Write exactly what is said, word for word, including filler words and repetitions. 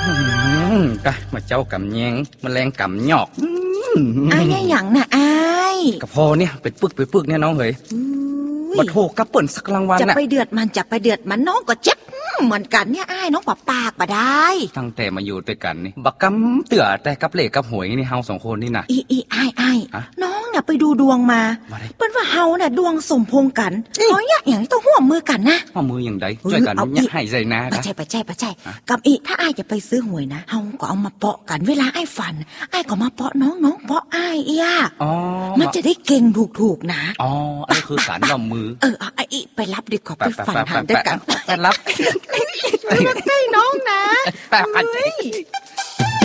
กะมาเจ้ากำแยงมาแรงกำหยอกอ้ายหยังน่ะอ้ายกะพอเนี่ยเป็นปึกไปปึกเนี่ยน้องเฮ้ยบัดโหกะเปิ่นสักรางวัลจะไปเดือดมันจะไปเดือดมันน้องก็เจ็บเหมือนกันเนี่ยอ้ายน้องปะปากบ่ได้ตั้งแต่มาอยู่ด้วยกันนี่บักกำเตื่อแต่กับเหล็กกับหวยนี่เฮาสองคนนี่น่ะอีอีอ้ายอ้ายน้องน่ะไปดูดวงมาเปิ้นว่าเฮาน่ะดวงสมพงษ์กันเฮาเนี่ยอย่างต้องร่วมมือกันนะร่วมมืออย่างใดช่วยกันเนี่ยให้ใจนะปะใช่ปะใช่ปะใช่กับอีถ้าอ้ายจะไปซื้อหวยนะเฮาก็เอามาเปาะกันเวลาอ้ายฝันอ้ายก็มาเปาะน้องน้องเปาะอ้ายเอียอ๋อมันจะได้เก่งถูกๆนะอ๋ออันนี้คือการร่วมมือเออไอ้อีไปรับดีกว่าไปฝันหาด้วยกันไปรับไม่ใช่น้องนะไป